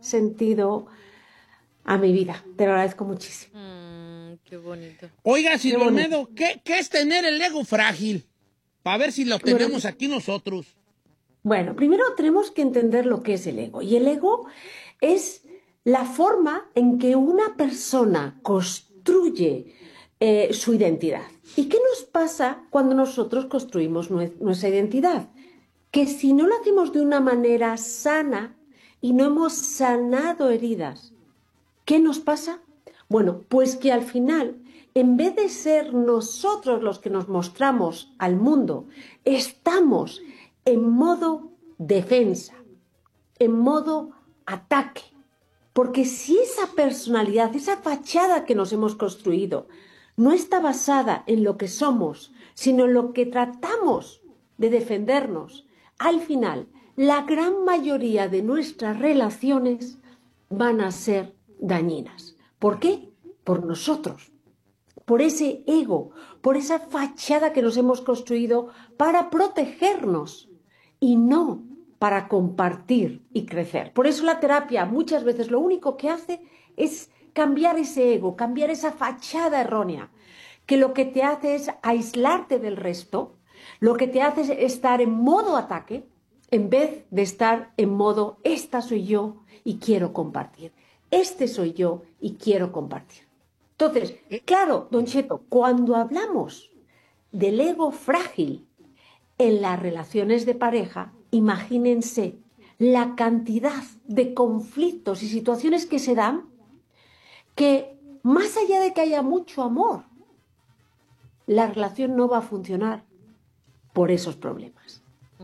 sentido a mi vida. Te lo agradezco muchísimo. Qué bonito. Oiga, Silvia Olmedo, ¿qué es tener el ego frágil? Para ver si lo tenemos aquí nosotros. Bueno, primero tenemos que entender lo que es el ego. Y el ego es la forma en que una persona construye su identidad. ¿Y qué nos pasa cuando nosotros construimos nuestra identidad? Que si no lo hacemos de una manera sana y no hemos sanado heridas, ¿qué nos pasa? Bueno, pues que al final, en vez de ser nosotros los que nos mostramos al mundo, estamos en modo defensa, en modo ataque. Porque si esa personalidad, esa fachada que nos hemos construido, no está basada en lo que somos, sino en lo que tratamos de defendernos, al final, la gran mayoría de nuestras relaciones van a ser dañinas. ¿Por qué? Por nosotros, por ese ego, por esa fachada que nos hemos construido para protegernos y no para compartir y crecer. Por eso la terapia muchas veces lo único que hace es cambiar ese ego, cambiar esa fachada errónea, que lo que te hace es aislarte del resto, lo que te hace es estar en modo ataque, en vez de estar en modo, esta soy yo y quiero compartir. Este soy yo y quiero compartir. Entonces, claro, Don Cheto, cuando hablamos del ego frágil en las relaciones de pareja, imagínense la cantidad de conflictos y situaciones que se dan que, más allá de que haya mucho amor, la relación no va a funcionar por esos problemas.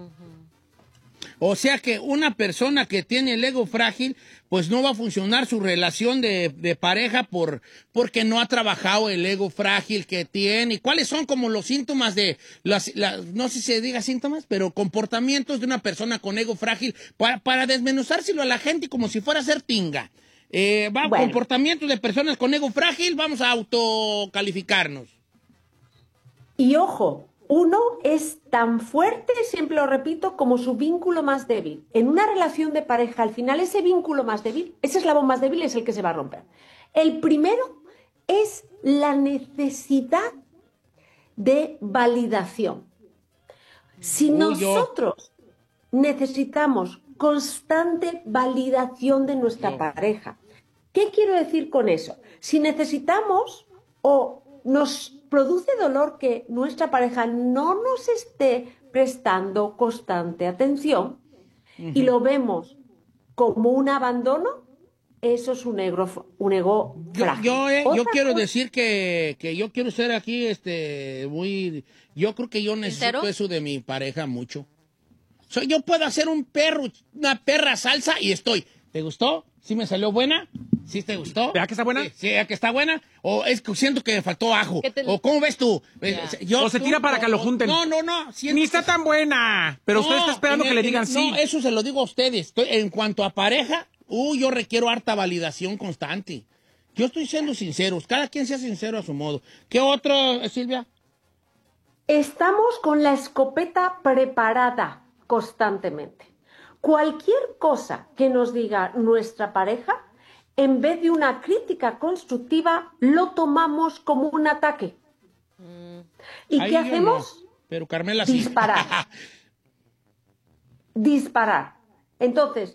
O sea que una persona que tiene el ego frágil, pues no va a funcionar su relación de pareja porque no ha trabajado el ego frágil que tiene. ¿Y cuáles son como los síntomas de, no sé si se diga síntomas, pero comportamientos de una persona con ego frágil para desmenuzárselo a la gente como si fuera a ser tinga? Comportamientos de personas con ego frágil, vamos a autocalificarnos. Y ojo, uno es tan fuerte, siempre lo repito, como su vínculo más débil. En una relación de pareja, al final ese vínculo más débil, ese eslabón más débil es el que se va a romper. El primero es la necesidad de validación. Si nosotros necesitamos constante validación de nuestra pareja, ¿qué quiero decir con eso? Si necesitamos o nos produce dolor que nuestra pareja no nos esté prestando constante atención y lo vemos como un abandono, eso es un ego frágil. Yo quiero decir que yo quiero ser aquí yo creo que yo necesito eso de mi pareja mucho. Yo puedo hacer una perra salsa y estoy. ¿Te gustó? ¿Sí me salió buena? ¿Sí te gustó? ¿Verdad que está buena? Sí, ¿verdad que está buena? ¿O es que siento que me faltó ajo? ¿O cómo ves tú? O se tira para que lo junten. No. Ni está tan buena. Pero usted está esperando que le digan sí. No, eso se lo digo a ustedes. En cuanto a pareja, yo requiero harta validación constante. Yo estoy siendo sincero. Cada quien sea sincero a su modo. ¿Qué otro, Silvia? Estamos con la escopeta preparada constantemente. Cualquier cosa que nos diga nuestra pareja, en vez de una crítica constructiva, lo tomamos como un ataque. ¿Y qué hacemos? No, pero Carmela sí. Disparar. Entonces,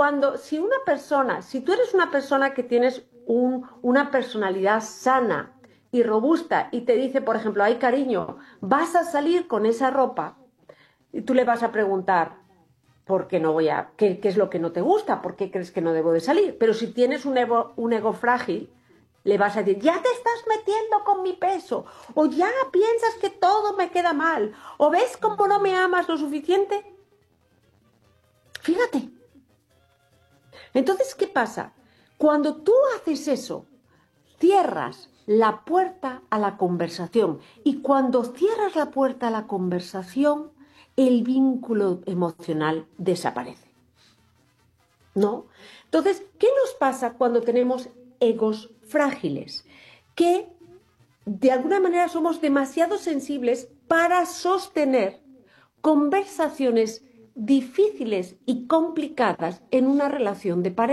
si tú eres una persona que tienes una personalidad sana y robusta y te dice, por ejemplo, ay cariño, vas a salir con esa ropa, y tú le vas a preguntar, ¿por qué no qué es lo que no te gusta? ¿Por qué crees que no debo de salir? Pero si tienes un ego frágil, le vas a decir, ya te estás metiendo con mi peso, o ya piensas que todo me queda mal, o ves cómo no me amas lo suficiente. Fíjate. Entonces, ¿qué pasa? Cuando tú haces eso, cierras la puerta a la conversación. Y cuando cierras la puerta a la conversación, el vínculo emocional desaparece. ¿No? Entonces, ¿qué nos pasa cuando tenemos egos frágiles? Que de alguna manera somos demasiado sensibles para sostener conversaciones difíciles y complicadas en una relación de pareja.